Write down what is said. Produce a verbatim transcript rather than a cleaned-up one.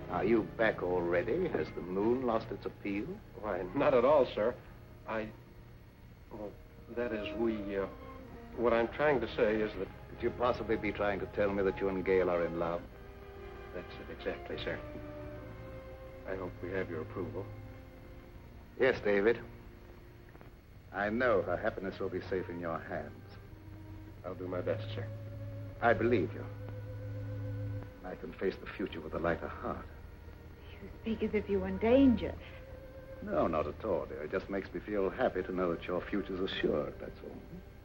Are you back already? Has the moon lost its appeal? Why, not at all, sir. I... Well, that is, we, uh... What I'm trying to say is that... Could you possibly be trying to tell me that you and Gail are in love? That's it, exactly, sir. I hope we have your approval. Yes, David. I know her happiness will be safe in your hands. I'll do my best, sir. I believe you. I can face the future with a lighter heart. You speak as if you were in danger. No, not at all, dear. It just makes me feel happy to know that your future's assured, that's all.